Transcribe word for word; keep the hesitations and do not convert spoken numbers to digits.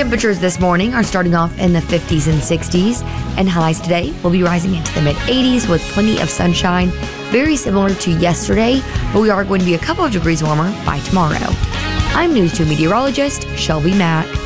Temperatures this morning are starting off in the fifties and sixties, and highs today will be rising into the mid eighties with plenty of sunshine, very similar to yesterday, but we are going to be a couple of degrees warmer by tomorrow. I'm News two meteorologist Shelby Mack.